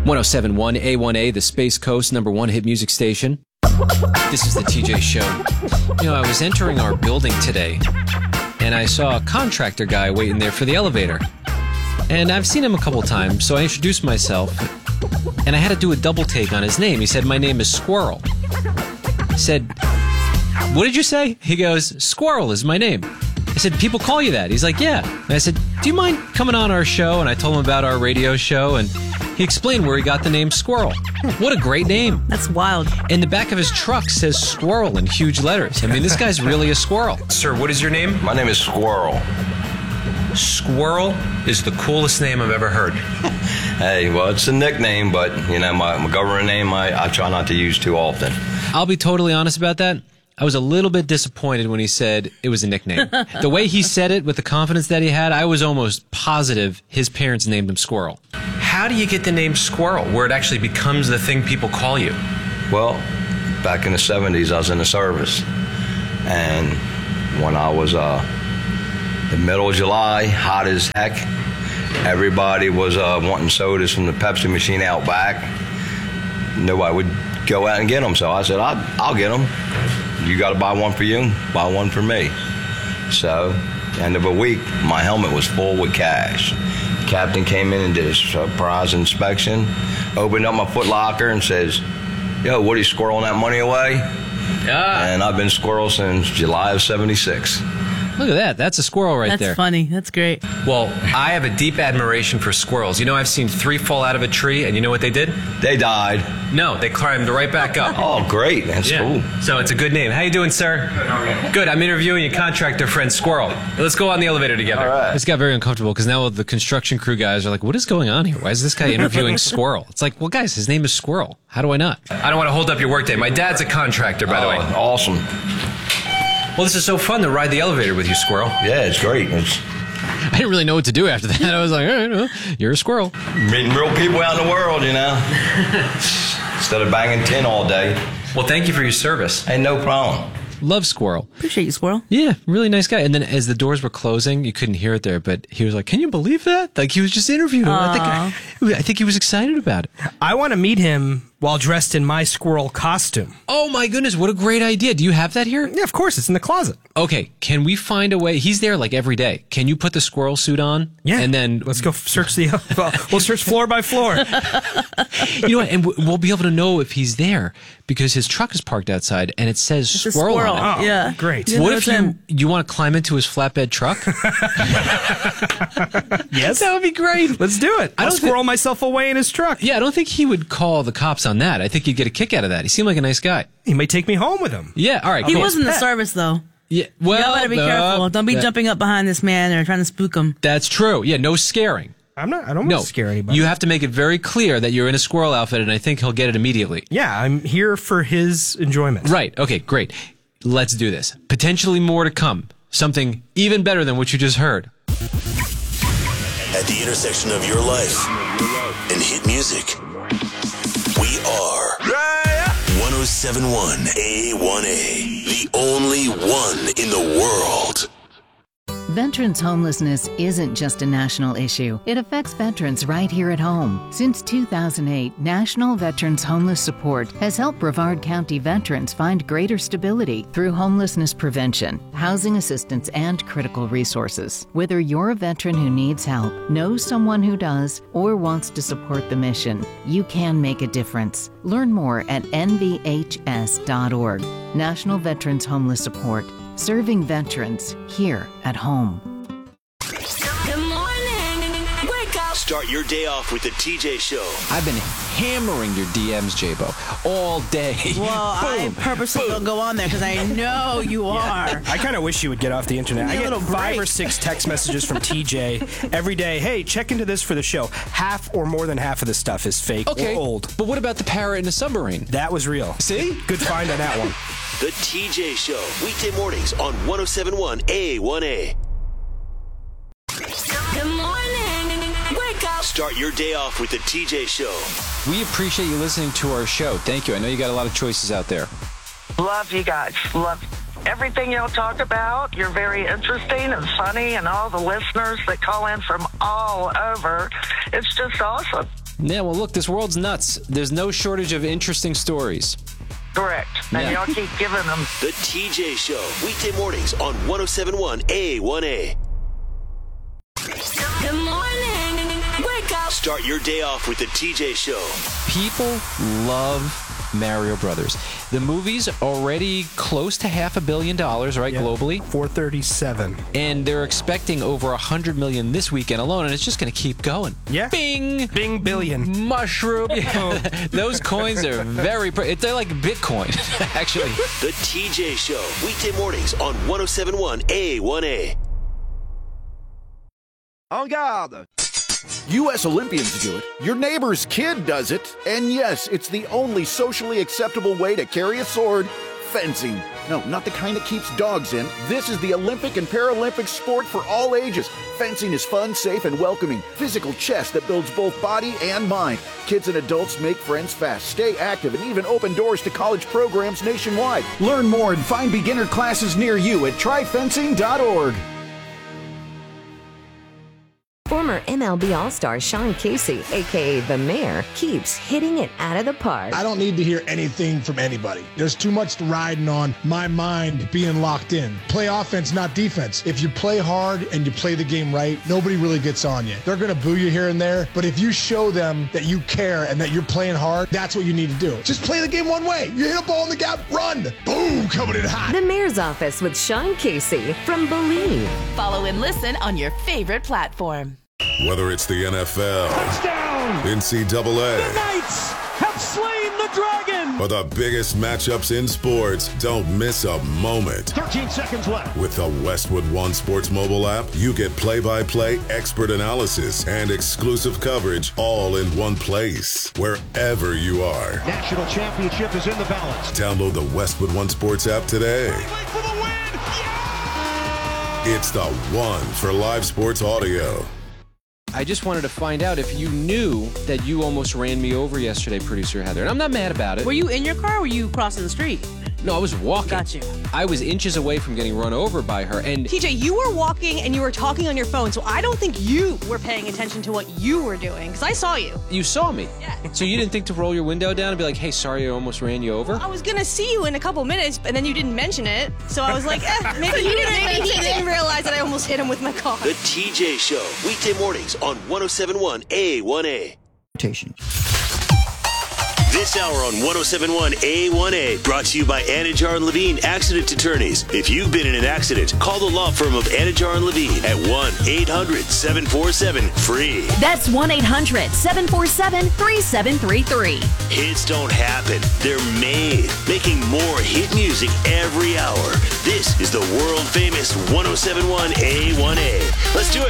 1071 A1A, the Space Coast #1 hit music station. This is the TJ Show. You know, I was entering our building today, and I saw a contractor guy waiting there for the elevator. And I've seen him a couple times, so I introduced myself, and I had to do a double take on his name. He said, "My name is Squirrel." I said, "What did you say?" He goes, "Squirrel is my name." I said, "People call you that?" He's like, "Yeah." And I said, "Do you mind coming on our show?" And I told him about our radio show, and he explained where he got the name Squirrel. What a great name. That's wild. And the back of his truck says Squirrel in huge letters. I mean, this guy's really a squirrel. Sir, what is your name? My name is Squirrel. Squirrel is the coolest name I've ever heard. Hey, well, it's a nickname, but, you know, my government name I try not to use too often. I'll be totally honest about that. I was a little bit disappointed when he said it was a nickname. The way he said it with the confidence that he had, I was almost positive his parents named him Squirrel. How do you get the name Squirrel, where it actually becomes the thing people call you? Well, back in the 70s, I was in the service. And when I was the middle of July, hot as heck, everybody was wanting sodas from the Pepsi machine out back. Nobody would go out and get them, so I said, I'll get them. You got to buy one for you, buy one for me. So, end of a week, my helmet was full with cash. Captain came in and did a surprise inspection, opened up my foot locker and says, "Yo, what are you squirreling that money away?" Yeah. And I've been squirrel since July of '76. Look at that. That's a squirrel right there. That's funny. That's great. Well, I have a deep admiration for squirrels. You know, I've seen 3 fall out of a tree, and you know what they did? They died. No, they climbed right back up. Oh, great. That's cool. So it's a good name. How you doing, sir? Good. How are you? Good. I'm interviewing your contractor friend, Squirrel. Let's go on the elevator together. All right. This got very uncomfortable because now the construction crew guys are like, what is going on here? Why is this guy interviewing Squirrel? It's like, well, guys, his name is Squirrel. How do I not? I don't want to hold up your workday. My dad's a contractor, by the way. Awesome. Well, this is so fun to ride the elevator with you, Squirrel. Yeah, it's great. It's I didn't really know what to do after that. I was like, all right, well, you're a squirrel. meeting real people out in the world, you know. Instead of banging tin all day. Well, thank you for your service. Hey, no problem. Love Squirrel. Appreciate you, Squirrel. Yeah, really nice guy. And then as the doors were closing, you couldn't hear it there, but he was like, "Can you believe that?" Like he was just interviewing. I think he was excited about it. I want to meet him while dressed in my squirrel costume. Oh my goodness, what a great idea. Do you have that here? Yeah, of course. It's in the closet. Okay, can we find a way? He's there like every day. Can you put the squirrel suit on? Yeah. And then let's go search we'll search floor by floor. You know what? And we'll be able to know if he's there because his truck is parked outside and it says It's a squirrel on it. Oh, Yeah. great. Yeah. What if you want to climb into his flatbed truck? Yes. That would be great. Let's do it. I'll squirrel myself away in his truck. Yeah, I don't think he would call the cops on that. I think he'd get a kick out of that. He seemed like a nice guy. He may take me home with him. Yeah, all right. He cool. was in the service, though. Yeah, well, Y'all better be careful. Don't be jumping up behind this man or trying to spook him. That's true. Yeah, no scaring. I don't want to scare anybody. You have to make it very clear that you're in a squirrel outfit, and I think he'll get it immediately. Yeah, I'm here for his enjoyment. Right. Okay, great. Let's do this. Potentially more to come. Something even better than what you just heard. At the intersection of your life and hit music, we are 1071 A1A, the only one in the world. Veterans homelessness isn't just a national issue. It affects veterans right here at home. Since 2008, National Veterans Homeless Support has helped Brevard County veterans find greater stability through homelessness prevention, housing assistance, and critical resources. Whether you're a veteran who needs help, knows someone who does, or wants to support the mission, you can make a difference. Learn more at nvhs.org. National Veterans Homeless Support. Serving veterans here at home. Good morning. Wake up. Start your day off with the TJ Show. I've been hammering your DMs, J-Bo, all day. Well, I purposely don't go on there because I know you are. I kind of wish you would get off the internet. I get 5 or 6 text messages from TJ every day. Hey, check into this for the show. Half or more than half of the stuff is fake or old. But what about the parrot in the submarine? That was real. See? Good find on that one. The TJ Show, weekday mornings on 1071 A1A. Good morning. Wake up. Start your day off with the TJ Show. We appreciate you listening to our show. Thank you. I know you got a lot of choices out there. Love you guys. Love everything y'all talk about. You're very interesting and funny, and all the listeners that call in from all over. It's just awesome. Yeah, well, look, this world's nuts. There's no shortage of interesting stories. Correct. And y'all keep giving them. The TJ Show, weekday mornings on 107.1 A1A. Good morning. Wake up. Start your day off with the TJ Show. People love Mario Brothers. The movie's already close to $500 million, right, globally? 437. And they're expecting over 100 million this weekend alone, and it's just going to keep going. Yeah. Bing! Bing billion. Mushroom. Yeah. Those coins are very... They're like Bitcoin, actually. The TJ Show, weekday mornings on 107.1 A1A. En garde! U.S. Olympians do it, your neighbor's kid does it, and yes, it's the only socially acceptable way to carry a sword, fencing. No, not the kind that keeps dogs in. This is the Olympic and Paralympic sport for all ages. Fencing is fun, safe, and welcoming. Physical chess that builds both body and mind. Kids and adults make friends fast, stay active, and even open doors to college programs nationwide. Learn more and find beginner classes near you at tryfencing.org. Former MLB All-Star Sean Casey, a.k.a. The Mayor, keeps hitting it out of the park. I don't need to hear anything from anybody. There's too much riding on my mind being locked in. Play offense, not defense. If you play hard and you play the game right, nobody really gets on you. They're going to boo you here and there, but if you show them that you care and that you're playing hard, that's what you need to do. Just play the game one way. You hit a ball in the gap, run. Boom, coming in hot. The Mayor's Office with Sean Casey from Believe. Follow and listen on your favorite platform. Whether it's the NFL, touchdown, NCAA, the Knights have slain the dragon, or the biggest matchups in sports, don't miss a moment. 13 seconds left. With the Westwood One Sports mobile app, you get play-by-play, expert analysis, and exclusive coverage all in one place, wherever you are. National championship is in the balance. Download the Westwood One Sports app today. For the win. Yeah! It's the one for live sports audio. I just wanted to find out if you knew that you almost ran me over yesterday, producer Heather. And I'm not mad about it. Were you in your car or were you crossing the street? No, I was walking. Got you. I was inches away from getting run over by her. And TJ, you were walking and you were talking on your phone, so I don't think you were paying attention to what you were doing, because I saw you. You saw me? Yeah. So you didn't think to roll your window down and be like, hey, sorry, I almost ran you over? I was going to see you in a couple minutes, and then you didn't mention it. So I was like, maybe he didn't realize that I almost hit him with my car. The TJ Show, weekday mornings on 107.1 A1A. This hour on 107.1 A1A, brought to you by Anajar and Levine Accident Attorneys. If you've been in an accident, call the law firm of Anajar and Levine at 1-800-747-FREE. That's 1-800-747-3733. Hits don't happen. They're made. Making more hit music every hour. This is the world-famous 107.1 A1A. Let's do it.